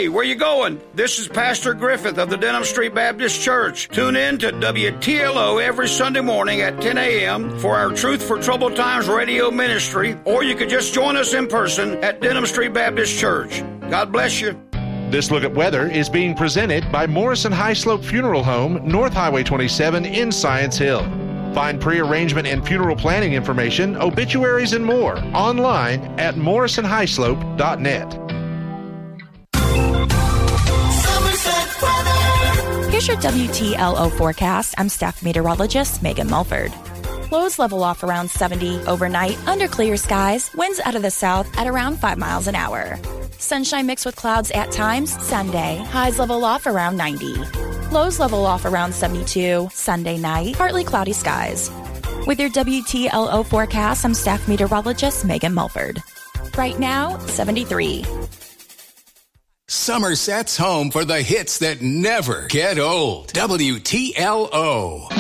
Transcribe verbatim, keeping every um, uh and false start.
Hey, where you going? This is Pastor Griffith of the Denham Street Baptist Church. Tune in to W T L O every Sunday morning at ten a.m. for our Truth for Troubled Times radio ministry, or you could just join us in person at Denham Street Baptist Church. God bless you. This Look at Weather is being presented by Morrison High Slope Funeral Home, North Highway twenty-seven in Science Hill. Find pre-arrangement and funeral planning information, obituaries, and more online at morrison high slope dot net. Here's your W T L O forecast. I'm staff meteorologist Megan Mulford. Lows level off around seventy overnight under clear skies, winds out of the south at around five miles an hour. Sunshine mixed with clouds at times Sunday. Highs level off around ninety. Lows level off around seventy-two. Sunday night, partly cloudy skies. With your W T L O forecast, I'm staff meteorologist Megan Mulford. Right now, seventy-three. Somerset's home for the hits that never get old. W T L O.